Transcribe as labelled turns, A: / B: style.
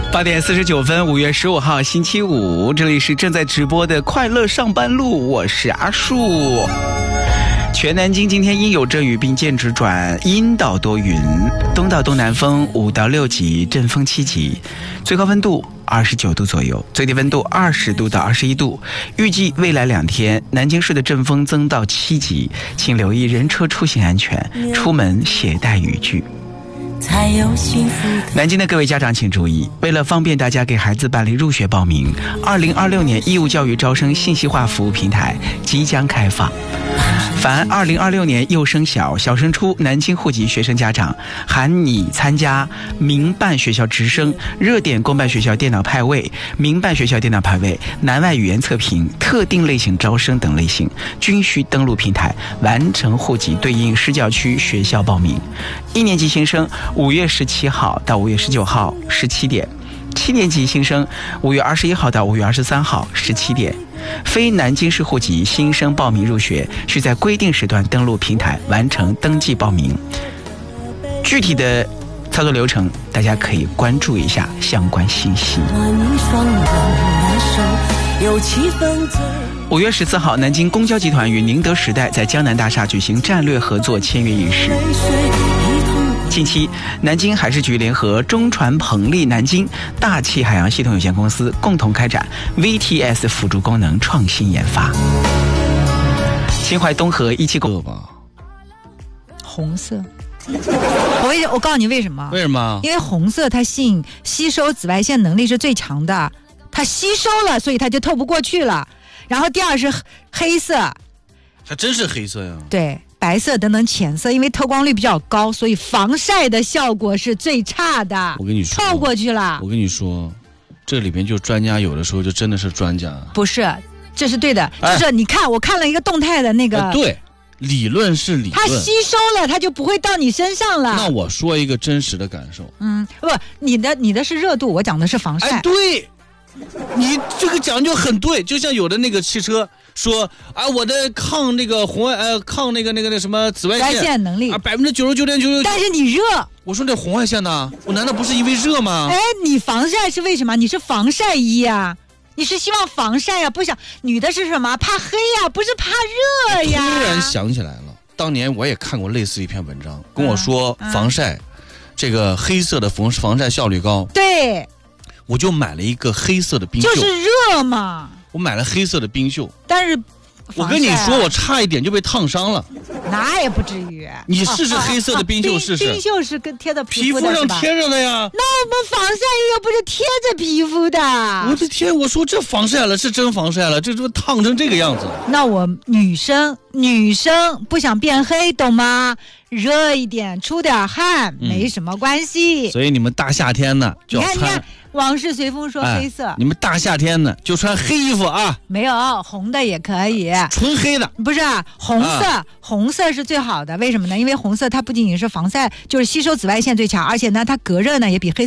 A: 8点49分，5月15号星期五，这里是正在直播的快乐上班路，我是阿树。全南京今天阴有阵雨，并见直转阴到多云，东到东南风5到6级，阵风7级，最高温度29度左右，最低温度20度到21度。预计未来2天，南京市的阵风增到7级，请留意人车出行安全，出门携带雨具。南京的各位家长请注意，为了方便大家给孩子办理入学报名，2026年义务教育招生信息化服务平台即将开放。凡2026年幼升小、小升初南京户籍学生家长，含拟参加民办学校直升、热点公办学校电脑派位、民办学校电脑派位、南外语言测评、特定类型招生等类型，均需登录平台完成户籍对应市教区学校报名。1年级新生5月17号到5月19号17点，7年级新生5月21号到5月23号17点。非南京市户籍新生报名入学，需在规定时段登录平台完成登记报名。具体的操作流程，大家可以关注一下相关信息。5月14号，南京公交集团与宁德时代在江南大厦举行战略合作签约仪式。近期，南京海事局联合中船鹏力南京大气海洋系统有限公司共同开展 VTS 辅助功能创新研发。秦淮东河17公
B: 红色。我告诉你为什么？
C: 为什么？
B: 因为红色它吸收紫外线能力是最强的，它吸收了，所以它就透不过去了。然后第二是黑色，
C: 它真是黑色呀。
B: 对。白色等等浅色，因为透光率比较高，所以防晒的效果是最差的。
C: 我跟你说，
B: 透过去了。
C: 我跟你说，这里边就专家有的时候就真的是专家。
B: 不是，这是对的，就是你看，我看了一个动态的那个，
C: 对，理论是理论，
B: 它吸收了，它就不会到你身上了。
C: 那我说一个真实的感受，
B: 不，你的是热度，我讲的是防晒。
C: 对。你这个讲究很对，就像有的那个汽车说啊，我的抗那个抗那个什么紫外线
B: 能力
C: 啊99.99%，
B: 但是你热，
C: 我说这红外线呢，我难道不是因为热吗？
B: 你防晒是为什么？你是防晒衣啊，你是希望防晒呀，不想女的是什么？怕黑呀，不是怕热呀。
C: 突然想起来了，当年我也看过类似一篇文章，跟我说防晒，这个黑色的防晒效率高。
B: 对。
C: 我就买了一个黑色的冰袖，
B: 就是热嘛。
C: 我买了黑色的冰袖，
B: 但是
C: 我跟你说，我差一点就被烫伤了。
B: 那也不至于。
C: 你试试黑色的冰袖试试。
B: 冰袖是跟贴到
C: 皮肤上贴着的呀。
B: 那我们防晒衣又不是贴着皮肤的。
C: 我的天，我说这防晒了，是真防晒了，这都烫成这个样子。
B: 那我女生不想变黑，懂吗？热一点，出点汗，没什么关系。
C: 所以你们大夏天呢，就要穿。
B: 你看，往事随风说黑色。
C: 你们大夏天呢，就穿黑衣服啊。
B: 没有，红的也可以。
C: 纯黑的。
B: 不是红色，红色是最好的。为什么呢？因为红色它不仅仅是防晒，就是吸收紫外线最强，而且呢，它隔热呢也比黑色